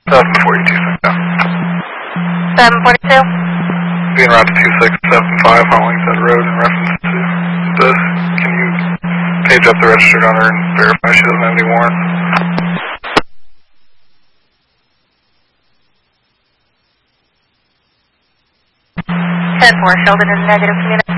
742. 742? Being around to 2675 Hollington Road in reference to this. Can you page up the registered owner and verify she doesn't have any warrants? 10-4, Sheldon is negative communication.